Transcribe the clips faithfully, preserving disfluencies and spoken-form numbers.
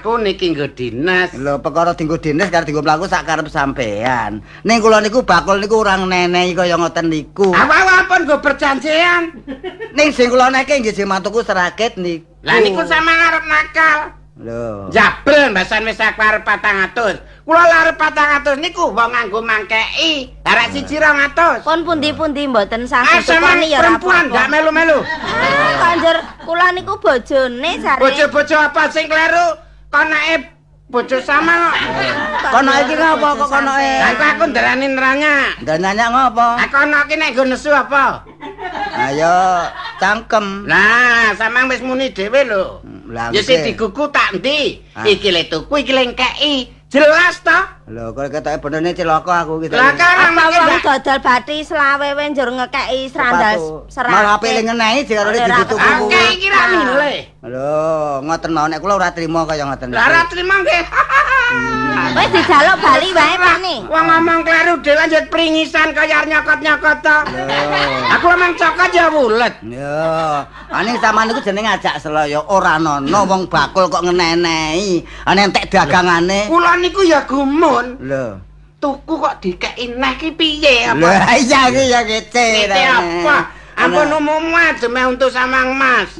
Aku niki nggo dinas. Lho perkara dienggo dinas karo dienggo mlaku sak karep sampean. Ning kula niku bakul niku urang nenehi kaya ngoten niku. Awak pun nggo perjanjian. Ning sing kula neke nggih sing mantuku serakit niku. Lah niku sama arep nakal. Lho. Jabel mbasan wis aku arep patang atus. Kula arep patang atus niku wong nganggo mangkeki. Arek siji rong atus. Pun pundi-pundi mboten saged Asaman ya perempuan ndak melu-melu. Kanjur kula niku bojone jare. Bojo-bojo apa sing kleru? Konake bojo sama kok. Kono iki ngopo kok konoke? Lah iku aku ndarani neranya. Ndak nanya ngopo? Aku kono iki nek nggo nesu apa? Ayo cangkem. Lah, sampean wis muni dhewe lho. Lah Ya sing digugu tak ndi? Iki le tuku, iki le kei. Jelas ta? Lho kok ketoke benerne cilaka aku iki. Lah kan Apa wong dodol bathi selawe we njur ngekeki srandal serat. Malah ape ngeneni jare dituku. Oke, iki ra milih. Lho, ngoten mau nek kula ora trima kaya ngoten. Lah ra trima nggih. Wis dijaluk bali wae Pak nih. Wong ngomong kleru dhewe lanjut pringisan kaya nyokot-nyokot to. Aku emang cokot ya wulet. Yo, ane sampean niku jeneng ngajak selaya ora ana wong bakul kok ngenehi. Ane entek dagangane. Kula niku ya gumun. Lho. Tuku kok dikeki neh ki piye apa? Lah iya iki ya kece. Iki apa? Ampun umum aja meh untuk samang Mas.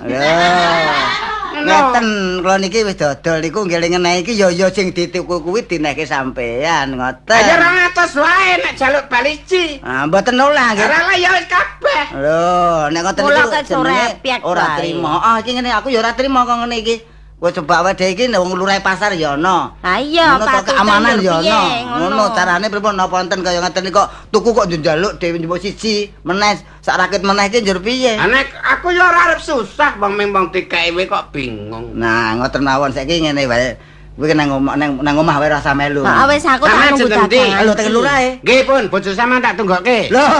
Lho. Ngeten kula niki wis dodol niku nggih ngenehi iki ya ya sing dituku kuwi dinehke sampean ngoten. Ayo rong atus wae nek jaluk baliji. Ah mboten olah nggih. Ora lah ya wis kabeh. Lho, nek ngoten Kula niku ket sore piak ora wae. trima. Ah iki ngene aku ya ora trima kok ngene iki. Wis coba wae dhek iki wong lurah pasar ya ana. Ha iya, Ngono Pak. kok keamanan ya ana. Ngono carane pripun napa wonten kaya ngeten iki kok tuku kok njaluk dhewe njupuk siji menes sak rakit meneh iki njur piye? Ah nek aku ya ora arep susah wong memang dikeki we kok bingung. Nah, ngoten mawon saiki ngene wae. Kuwi nang omah nang nang omah wae rasa melu. Heeh wis aku tak Sampeyan nunggu jeneng ndi? dagangan. Lho teng lurahe. Nggih pun, bojo sampean tak tunggokke. Lho.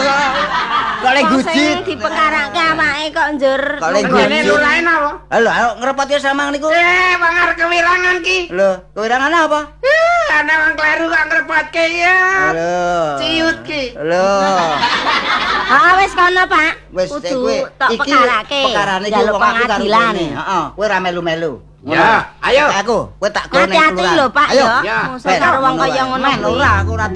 Kok lek Wong guji. sing dipekarake awake kok njur. Kok lek Ngene guji. lurahe napa? Halo, ayo ngrepoti samang niku. Eh, wong arep kewirangan ki. Lho, kewirangane apa? Eh, ana wong kleru kok ngrepotke ya. Lho. Ciut ki. Lho. Ah wis kono, Pak. Wis Kudu kowe tok iki pekarake. pekarane iki Njaluk wong aku karo pengadilan. kene. Heeh, kowe ra melu-melu. Ya, ayo. Aku, kowe tak gone Hati-hati lho, Pak Ayo. ya. Ya. Musuh karo wong kaya ngono Men kuwi. ora aku ora